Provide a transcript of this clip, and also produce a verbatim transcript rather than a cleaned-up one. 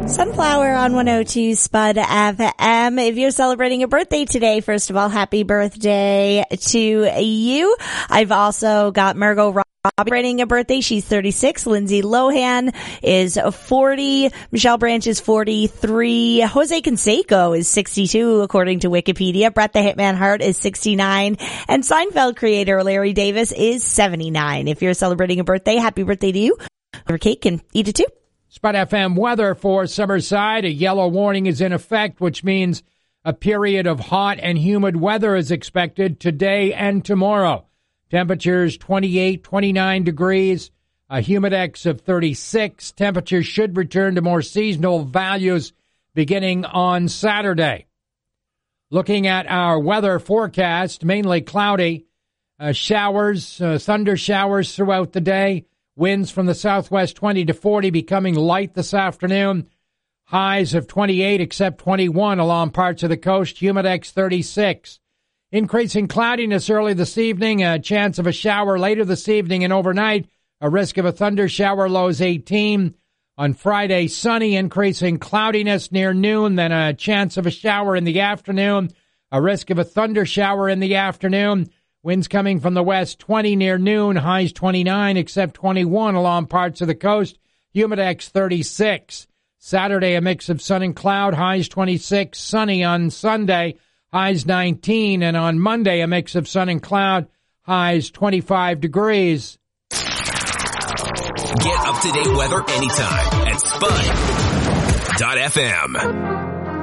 Sunflower on one oh two Spud F M. If you're celebrating a birthday today, first of all, happy birthday to you. I've also got Margot Robbie celebrating a birthday. She's thirty-six. Lindsay Lohan is forty. Michelle Branch is forty-three. Jose Canseco is sixty-two, according to Wikipedia. Bret the Hitman Hart is sixty-nine. And Seinfeld creator Larry Davis is seventy-nine. If you're celebrating a birthday, happy birthday to you. Your cake and eat it too. Spud F M weather for Summerside. A yellow warning is in effect, which means a period of hot and humid weather is expected today and tomorrow. Temperatures twenty-eight, twenty-nine degrees, a humidex of thirty-six. Temperatures should return to more seasonal values beginning on Saturday. Looking at our weather forecast, mainly cloudy, uh, showers, uh, thunder showers throughout the day. Winds from the southwest twenty to forty, becoming light this afternoon. Highs of twenty-eight, except twenty-one along parts of the coast. Humidex thirty-six. Increasing cloudiness early this evening. A chance of a shower later this evening and overnight. A risk of a thunder shower, lows eighteen. On Friday, sunny, increasing cloudiness near noon. Then a chance of a shower in the afternoon. A risk of a thunder shower in the afternoon. Winds coming from the west, twenty near noon, highs twenty-nine, except twenty-one along parts of the coast. Humidex thirty-six. Saturday, a mix of sun and cloud, highs twenty-six. Sunny on Sunday, highs nineteen. And on Monday, a mix of sun and cloud, highs twenty-five degrees. Get up-to-date weather anytime at Spud dot F M.